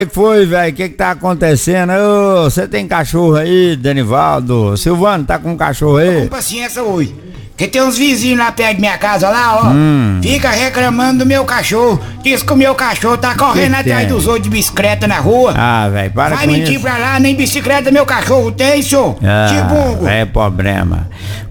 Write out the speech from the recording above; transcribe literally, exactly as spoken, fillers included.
que foi, velho? O que que tá acontecendo? Ô, você tem cachorro aí, Danivaldo? Silvano, tá com um cachorro Tô aí? com paciência hoje. Porque tem uns vizinhos lá perto de minha casa lá, ó. Hum. Fica reclamando do meu cachorro. Diz que o meu cachorro tá correndo Que atrás tem? dos outros de bicicleta na rua. Ah, velho, para Vai com mentir isso. pra lá, nem bicicleta meu cachorro tem, senhor. Ah, Tibungo. é problema.